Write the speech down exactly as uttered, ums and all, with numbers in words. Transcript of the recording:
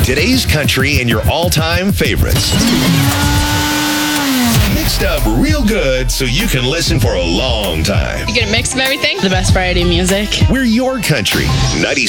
Today's country and your all-time favorites. Mixed up real good so you can listen for a long time. You get a mix of everything. The best variety of music. We're your country. ninety